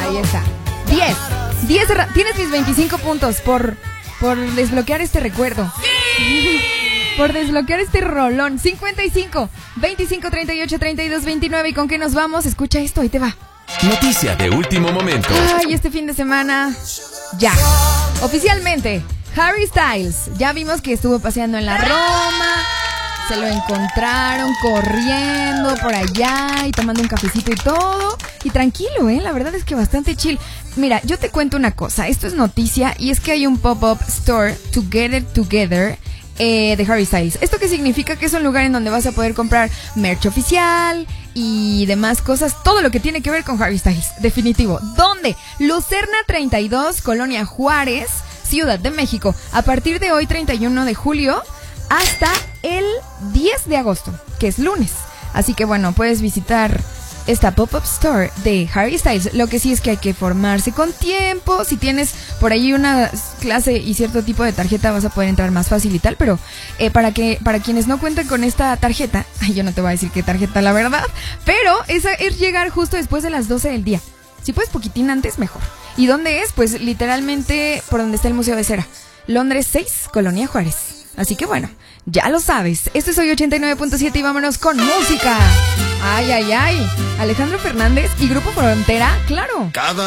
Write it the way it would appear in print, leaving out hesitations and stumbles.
Ahí está. 10. Tienes mis 25 puntos por desbloquear este recuerdo. ¡Sí! Por desbloquear este rolón. 55, 25, 38, 32, 29. ¿Y con qué nos vamos? Escucha esto, ahí te va. Noticia de último momento. Ay, este fin de semana, ya. Oficialmente, Harry Styles. Ya vimos que estuvo paseando en la Roma. Se lo encontraron corriendo por allá y tomando un cafecito y todo. Y tranquilo, la verdad es que bastante chill. Mira, yo te cuento una cosa. Esto es noticia y es que hay un pop-up store, Together, de Harry Styles. ¿Esto qué significa? Que es un lugar en donde vas a poder comprar merch oficial y demás cosas, todo lo que tiene que ver con Harry Styles, definitivo. ¿Dónde? Lucerna 32, Colonia Juárez, Ciudad de México. A partir de hoy, 31 de julio, hasta el 10 de agosto, que es lunes. Así que bueno, puedes visitar esta pop-up store de Harry Styles. Lo que sí es que hay que formarse con tiempo. Si tienes por ahí una clase y cierto tipo de tarjeta, vas a poder entrar más fácil y tal. Pero para quienes no cuenten con esta tarjeta, yo no te voy a decir qué tarjeta, la verdad, pero esa es llegar justo después de las 12 del día. Si puedes poquitín antes, mejor. ¿Y dónde es? Pues literalmente por donde está el Museo de Cera, Londres 6, Colonia Juárez. Así que bueno, ya lo sabes. Esto es Hoy 89.7 y vámonos con música. Ay, Alejandro Fernández y Grupo Frontera, claro.